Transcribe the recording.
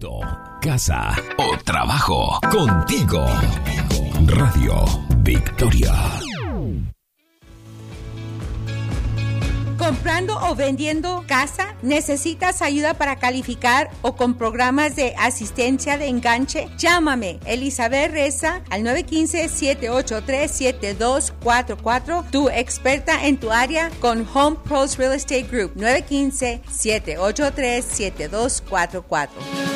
auto, casa o trabajo. Contigo. Radio Victoria. ¿Comprando o vendiendo casa? ¿Necesitas ayuda para calificar o con programas de asistencia de enganche? Llámame, Elizabeth Reza, al 915-783-7244, tu experta en tu área con Home Pros Real Estate Group, 915-783-7244.